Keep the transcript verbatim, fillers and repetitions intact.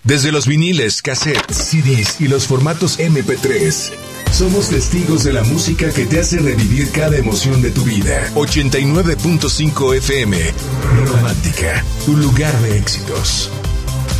Desde los viniles, cassettes, C Ds y los formatos eme pe tres. Somos testigos de la música que te hace revivir cada emoción de tu vida. ochenta y nueve punto cinco efe eme. Romántica, tu lugar de éxitos.